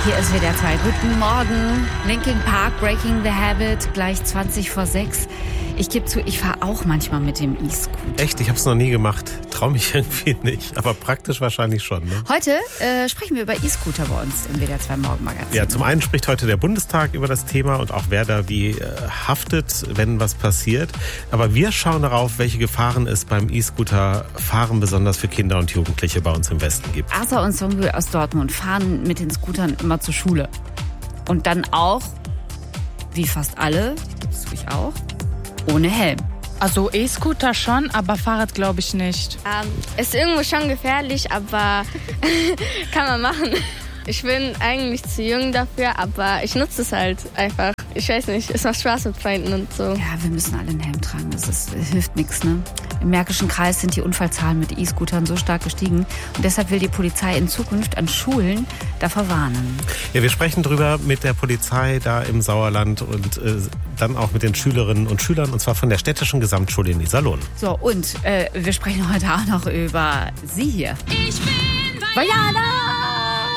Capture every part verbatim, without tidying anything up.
Hier ist W D R zwei. Guten Morgen. Linkin Park, Breaking the Habit, gleich zwanzig vor sechs. Ich gebe zu, ich fahre auch manchmal mit dem E-Scooter. Echt? Ich habe es noch nie gemacht. Trau mich irgendwie nicht. Aber praktisch wahrscheinlich schon. Ne? Heute äh, sprechen wir über E-Scooter bei uns im W D R zwei Morgenmagazin. Ja, zum einen spricht heute der Bundestag über das Thema und auch wer da wie äh, haftet, wenn was passiert. Aber wir schauen darauf, welche Gefahren es beim E-Scooter-Fahren besonders für Kinder und Jugendliche bei uns im Westen gibt. Asa und Songül aus Dortmund fahren mit den Scootern immer zur Schule. Und dann auch, wie fast alle, das tue ich auch, ohne Helm. Also E-Scooter schon, aber Fahrrad glaube ich nicht. Ähm, ist irgendwo schon gefährlich, aber kann man machen. Ich bin eigentlich zu jung dafür, aber ich nutze es halt einfach. Ich weiß nicht, es macht Spaß mit Freunden und so. Ja, wir müssen alle einen Helm tragen, das ist, hilft nichts, ne? Im Märkischen Kreis sind die Unfallzahlen mit E-Scootern so stark gestiegen und deshalb will die Polizei in Zukunft an Schulen davor warnen. Ja, wir sprechen drüber mit der Polizei da im Sauerland und äh, dann auch mit den Schülerinnen und Schülern und zwar von der städtischen Gesamtschule in Iserlohn. So, und äh, wir sprechen heute auch noch über sie hier. Ich bin Vajana!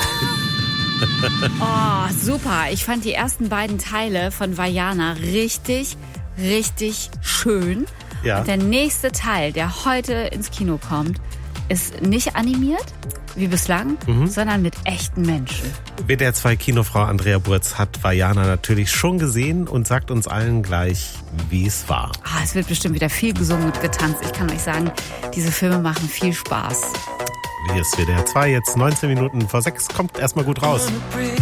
Oh, super. Ich fand die ersten beiden Teile von Vajana richtig, richtig schön. Ja. Und der nächste Teil, der heute ins Kino kommt, ist nicht animiert, wie bislang, mhm. sondern mit echten Menschen. W D R zwei Kinofrau Andrea Burz hat Vajana natürlich schon gesehen und sagt uns allen gleich, wie es war. Ah, es wird bestimmt wieder viel gesungen und getanzt. Ich kann euch sagen, diese Filme machen viel Spaß. Hier ist W D R zwei, jetzt neunzehn Minuten vor sechs, kommt erstmal gut raus.